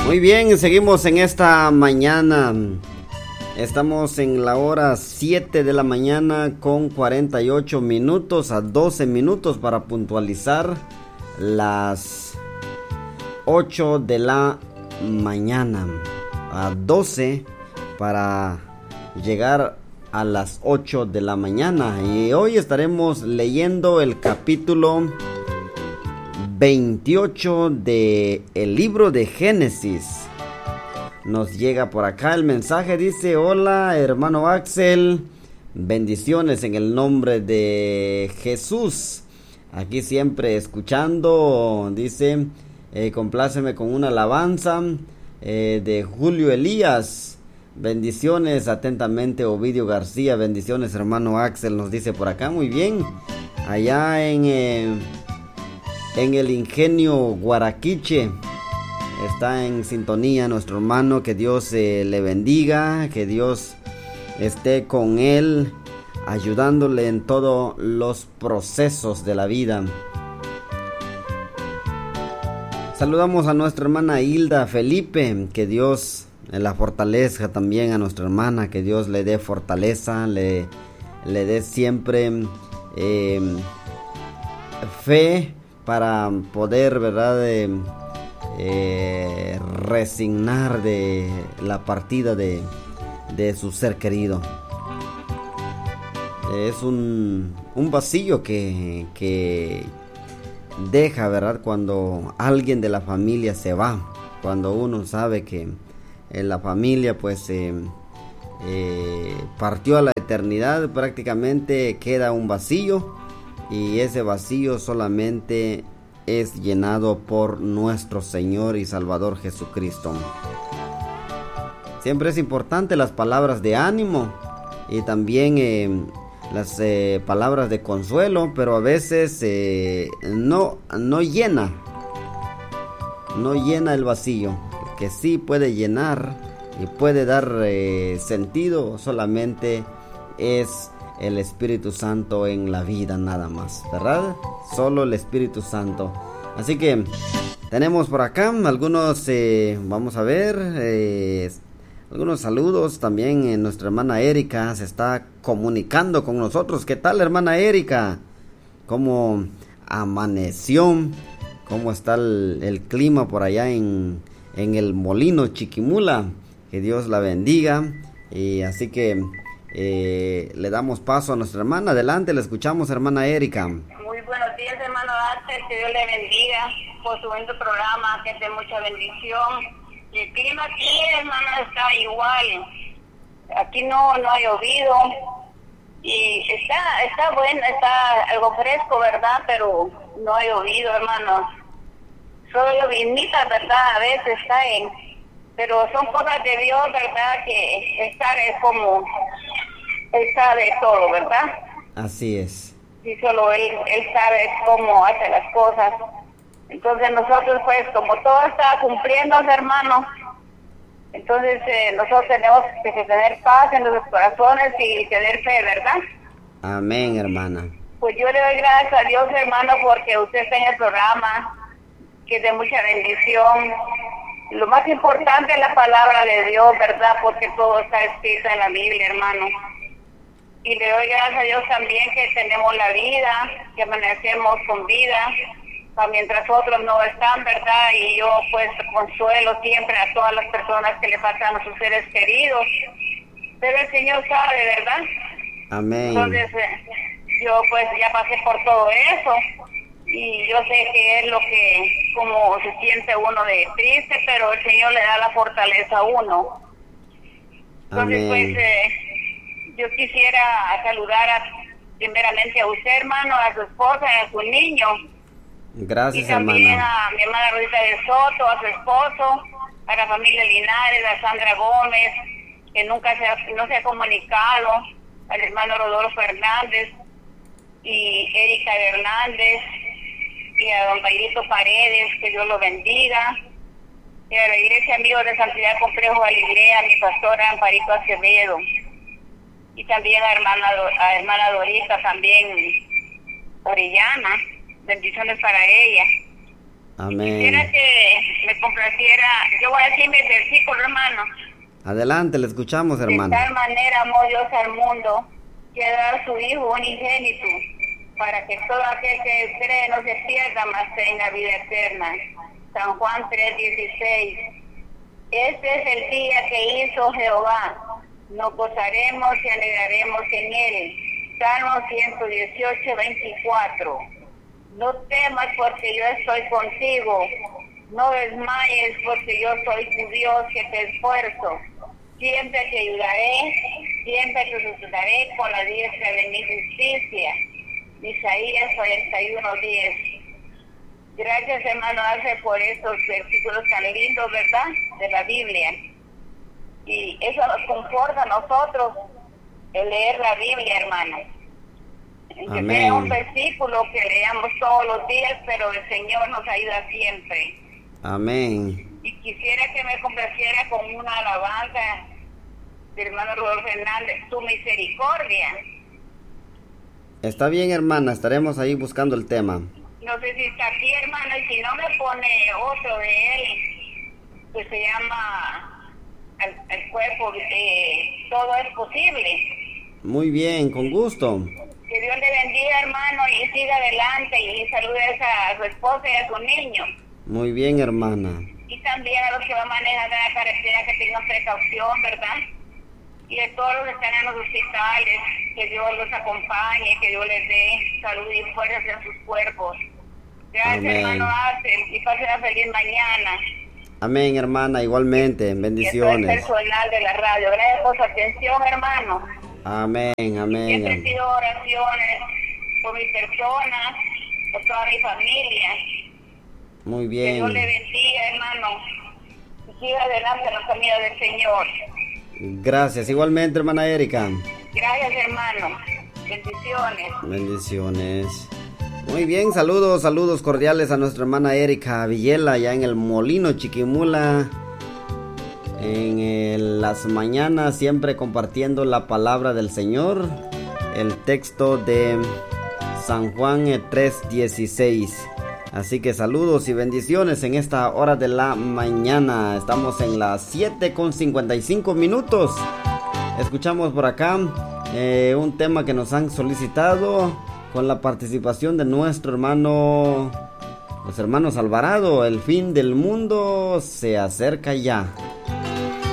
Muy bien, seguimos en esta mañana. Estamos en la hora 7 de la mañana con 48 minutos, a 12 minutos para puntualizar las 8 de la mañana. A 12 para llegar a las 8 de la mañana. Y hoy estaremos leyendo el capítulo 28 de el libro de Génesis. Nos llega por acá el mensaje, dice: hola hermano Axel, bendiciones en el nombre de Jesús, aquí siempre escuchando, dice, compláceme con una alabanza de Julio Elías. Bendiciones, atentamente Ovidio García. Bendiciones hermano Axel, nos dice por acá. Muy bien, allá en el Ingenio Guaraquiche está en sintonía nuestro hermano. Que Dios le bendiga, que Dios esté con él, ayudándole en todos los procesos de la vida. Saludamos a nuestra hermana Hilda Felipe, que Dios la fortalezca también a nuestra hermana, que Dios le dé fortaleza, le dé siempre fe para poder, ¿verdad?, resignar de la partida de su ser querido. Es un vacío que deja, ¿verdad?, cuando alguien de la familia se va, cuando uno sabe que la familia pues partió a la eternidad. Prácticamente queda un vacío, y ese vacío solamente es llenado por nuestro Señor y Salvador Jesucristo. Siempre es importante las palabras de ánimo y también las palabras de consuelo, pero a veces no llena el vacío. El que sí puede llenar y puede dar sentido solamente es el Espíritu Santo en la vida, nada más, ¿verdad? Solo el Espíritu Santo. Así que tenemos por acá algunos, vamos a ver, algunos saludos. También nuestra hermana Erika se está comunicando con nosotros. ¿Qué tal, hermana Erika? ¿Cómo amaneció? ¿Cómo está el clima por allá en el Molino Chiquimula? Que Dios la bendiga. Y así que le damos paso a nuestra hermana. Adelante, la escuchamos, hermana Erika. Muy buenos días, hermano Axel, que Dios le bendiga por su buen programa, que es de mucha bendición. Y el clima aquí, hermano, está igual. Aquí no ha llovido y está bueno, está algo fresco, ¿verdad? Pero no ha llovido, hermano. Solo lloviznitas, ¿verdad? A veces caen, pero son cosas de Dios, ¿verdad? Que estar es como Él sabe todo, ¿verdad? Así es. Y solo Él sabe cómo hace las cosas. Entonces nosotros, pues, como todo está cumpliéndose, hermano, entonces nosotros tenemos que tener paz en nuestros corazones y tener fe, ¿verdad? Amén, hermana. Pues yo le doy gracias a Dios, hermano, porque usted está en el programa, que es de mucha bendición. Lo más importante es la palabra de Dios, ¿verdad? Porque todo está escrito en la Biblia, hermano. Y le doy gracias a Dios también que tenemos la vida, que amanecemos con vida, mientras otros no están, ¿verdad? Y yo pues consuelo siempre a todas las personas que le faltan a sus seres queridos. Pero el Señor sabe, ¿verdad? Amén. Entonces yo pues ya pasé por todo eso y yo sé que es lo que, como se siente uno de triste, pero el Señor le da la fortaleza a uno. Entonces, amén. Pues yo quisiera saludar primeramente a usted, hermano, a su esposa, a su niño. Gracias, y también hermana. a mi hermana Rosita de Soto, a su esposo, a la familia Linares, a Sandra Gómez, que no se ha comunicado, al hermano Rodolfo Hernández y Erika Hernández, y a don Bailito Paredes, que Dios lo bendiga, y a la Iglesia Amigos de Santidad Complejo Galilea, a mi pastora Amparito Acevedo, y también a hermana Dorita, también Orellana, bendiciones para ella, Amén. Quisiera que me complaciera, yo voy a decir mi versículo, hermano. Adelante, le escuchamos, De hermana. tal manera amó Dios al mundo, que da a su Hijo unigénito, para que todo aquel que cree no se pierda, mas tenga vida eterna. San Juan 3:16. Este es el día que hizo Jehová, nos gozaremos y alegraremos en él. Salmo 118:24. No temas porque yo estoy contigo, no desmayes porque yo soy tu Dios que te esfuerzo. Siempre te ayudaré, siempre te sustentaré con la diestra de mi justicia. Isaías 41:10. Gracias, hermano Arce, por estos versículos tan lindos, ¿verdad?, de la Biblia. Y eso nos conforta a nosotros, el leer la Biblia, hermano. Que sea un versículo que leamos todos los días, pero el Señor nos ayuda siempre. Amén. Y quisiera que me complaciera con una alabanza del hermano Rodolfo Hernández, tu misericordia. Está bien, hermana, estaremos ahí buscando el tema. No sé si está aquí, hermano, y si no me pone otro de él, que se llama el cuerpo, todo es posible. Muy bien, con gusto. Que Dios le bendiga, hermano, y siga adelante y salude a su esposa y a su niño. Muy bien, hermana. Y también a los que van manejando la carretera, que tengan precaución, ¿verdad? Y de todos los que están en los hospitales, que Dios los acompañe, que Dios les dé salud y fuerzas en sus cuerpos. Gracias, amén, hermano Axel, y pase una feliz mañana. Amén, hermana, igualmente, bendiciones. Y a todo el personal de la radio, gracias por su atención, hermano. Amén, amén. Siempre pido oraciones por mi persona, por toda mi familia. Muy bien. Que Dios le bendiga, hermano. Y siga adelante en los caminos del Señor. Gracias, igualmente, hermana Erika. Gracias, hermano. Bendiciones. Bendiciones. Muy bien, saludos cordiales a nuestra hermana Erika Villela, allá en el Molino Chiquimula. En las mañanas siempre compartiendo la palabra del Señor, el texto de San Juan 3:16. Así que saludos y bendiciones en esta hora de la mañana. Estamos en las 7:55. Escuchamos por acá un tema que nos han solicitado con la participación de nuestro hermano, los hermanos Alvarado. El fin del mundo se acerca ya.